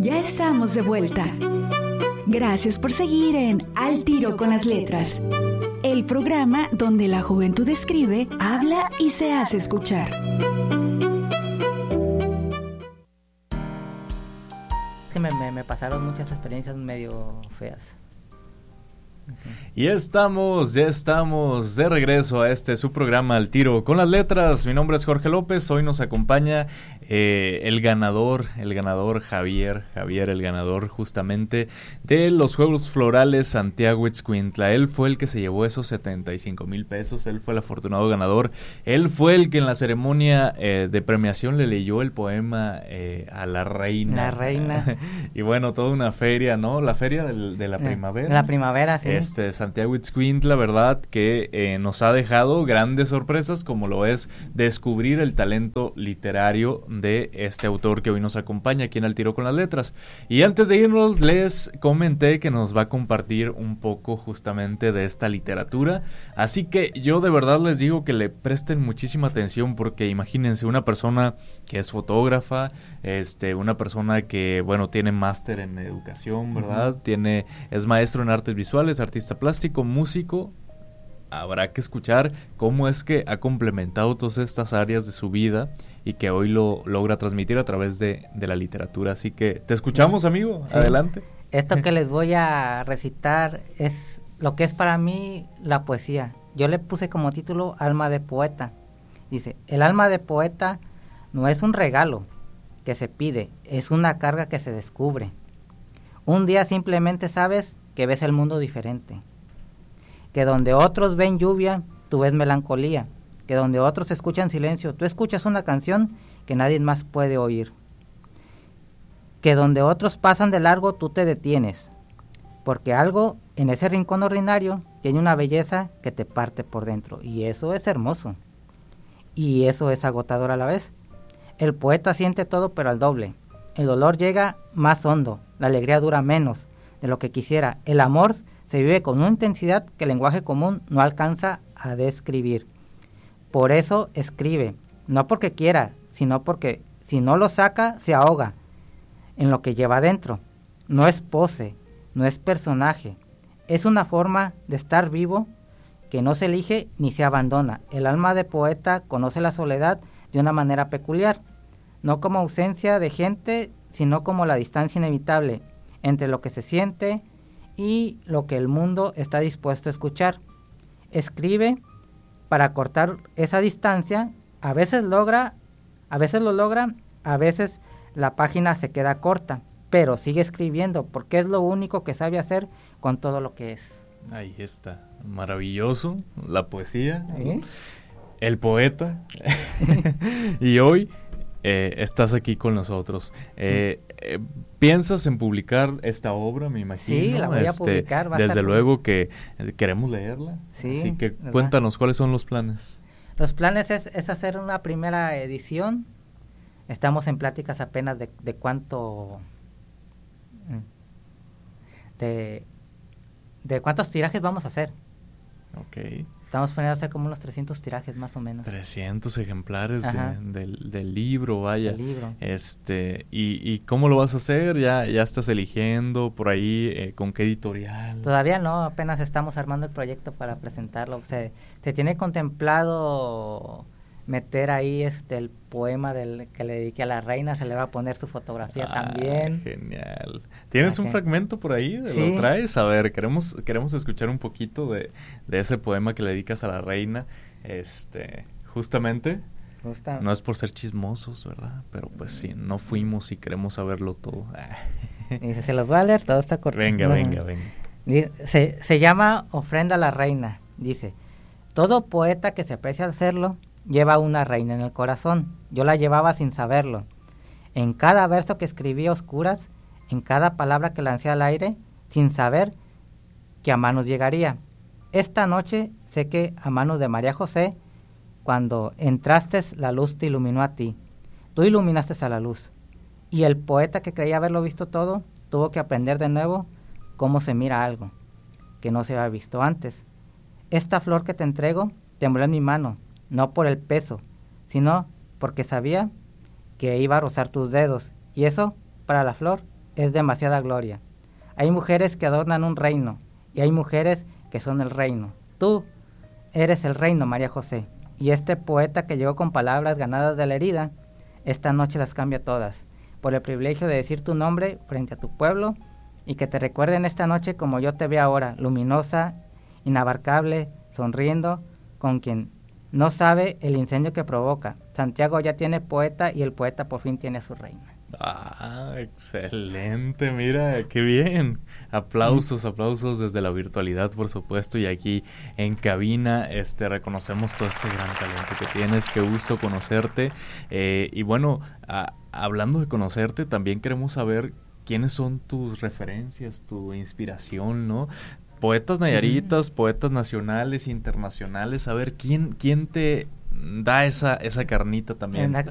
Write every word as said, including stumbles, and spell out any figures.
Ya estamos de vuelta. Gracias por seguir en Al Tiro con las Letras, el programa donde la juventud escribe, habla y se hace escuchar. Es que me, me, me pasaron muchas experiencias medio feas. Y estamos, ya estamos de regreso a este su programa Al Tiro con las Letras. Mi nombre es Jorge López. Hoy nos acompaña eh, el ganador, el ganador Javier, Javier el ganador justamente de los Juegos Florales Santiago Ixcuintla. Él fue el que se llevó esos setenta y cinco mil pesos, él fue el afortunado ganador. Él fue el que en la ceremonia eh, de premiación le leyó el poema eh, a la reina. La reina. Y bueno, toda una feria, ¿no? La feria de, de la primavera. De la primavera, sí. Este, Santiago Ixcuintla, ¿verdad? Que eh, nos ha dejado grandes sorpresas, como lo es descubrir el talento literario de este autor que hoy nos acompaña aquí en Al Tiro con las Letras. Y antes de irnos, les comenté que nos va a compartir un poco justamente de esta literatura. Así que yo de verdad les digo que le presten muchísima atención, porque imagínense una persona que es fotógrafa, este, una persona que, bueno, tiene máster en educación, ¿verdad? Uh-huh. Tiene, es maestro en artes visuales, artista plástico, músico. Habrá que escuchar cómo es que ha complementado todas estas áreas de su vida y que hoy lo logra transmitir a través de, de la literatura. Así que te escuchamos, amigo. Sí. Adelante. Esto que les voy a recitar es lo que es para mí la poesía. Yo le puse como título Alma de Poeta. Dice, el alma de poeta no es un regalo que se pide, es una carga que se descubre. Un día simplemente sabes que ves el mundo diferente, que donde otros ven lluvia, tú ves melancolía, que donde otros escuchan silencio, tú escuchas una canción que nadie más puede oír, que donde otros pasan de largo, tú te detienes, porque algo en ese rincón ordinario tiene una belleza que te parte por dentro, y eso es hermoso, y eso es agotador a la vez. El poeta siente todo pero al doble, el dolor llega más hondo, la alegría dura menos de lo que quisiera, el amor se vive con una intensidad que el lenguaje común no alcanza a describir. Por eso escribe, no porque quiera, sino porque si no lo saca, se ahoga en lo que lleva dentro. No es pose, no es personaje, es una forma de estar vivo que no se elige ni se abandona. El alma de poeta conoce la soledad de una manera peculiar, no como ausencia de gente, sino como la distancia inevitable entre lo que se siente y lo que el mundo está dispuesto a escuchar. Escribe para cortar esa distancia, a veces logra, a veces lo logra, a veces la página se queda corta, pero sigue escribiendo porque es lo único que sabe hacer con todo lo que es. Ahí está, maravilloso, la poesía, ¿Eh? El poeta, y hoy Eh, estás aquí con nosotros. Eh, sí. eh, ¿Piensas en publicar esta obra, me imagino? Sí, la voy este, a publicar. Va desde a luego que eh, queremos leerla. Sí, así que ¿verdad? Cuéntanos, ¿cuáles son los planes? Los planes es, es hacer una primera edición. Estamos en pláticas apenas de, de cuánto... De, de cuántos tirajes vamos a hacer. Ok. Estamos planeando hacer como unos trescientos tirajes más o menos. trescientos ejemplares de, del, del libro, vaya. Del libro. Este, y, ¿Y cómo lo vas a hacer? ¿Ya, ya estás eligiendo por ahí eh, con qué editorial? Todavía no, apenas estamos armando el proyecto para presentarlo. Se, se tiene contemplado meter ahí este el poema del que le dediqué a la reina, se le va a poner su fotografía ah, también. Genial. ¿Tienes okay. un fragmento por ahí? Sí. ¿Lo traes? A ver, queremos queremos escuchar un poquito de, de ese poema que le dedicas a la reina. Este, justamente, Justa. No es por ser chismosos, ¿verdad? Pero pues sí, no fuimos y queremos saberlo todo. Dice, se los voy a leer, todo está correcto. Venga, no, venga, venga. Se, se llama Ofrenda a la Reina. Dice, todo poeta que se aprecia al hacerlo lleva una reina en el corazón. Yo la llevaba sin saberlo. En cada verso que escribí a oscuras, en cada palabra que lancé al aire, sin saber que a manos llegaría. Esta noche sé que a manos de María José, cuando entraste, la luz te iluminó a ti. Tú iluminaste a la luz. Y el poeta que creía haberlo visto todo, tuvo que aprender de nuevo cómo se mira algo que no se había visto antes. Esta flor que te entrego tembló en mi mano, no por el peso, sino porque sabía que iba a rozar tus dedos, y eso, para la flor, es demasiada gloria. Hay mujeres que adornan un reino, y hay mujeres que son el reino. Tú eres el reino, María José, y este poeta que llegó con palabras ganadas de la herida, esta noche las cambia todas, por el privilegio de decir tu nombre frente a tu pueblo, y que te recuerden esta noche como yo te veo ahora, luminosa, inabarcable, sonriendo, con quien no sabe el incendio que provoca. Santiago ya tiene poeta y el poeta por fin tiene a su reina. Ah, excelente, mira, qué bien. Aplausos, aplausos desde la virtualidad, por supuesto, y aquí en cabina este reconocemos todo este gran talento que tienes, qué gusto conocerte. Eh, y bueno, a, hablando de conocerte, también queremos saber quiénes son tus referencias, tu inspiración, ¿no? Poetas nayaritas, mm. poetas nacionales, internacionales, a ver, ¿quién, quién te da esa esa carnita también? La,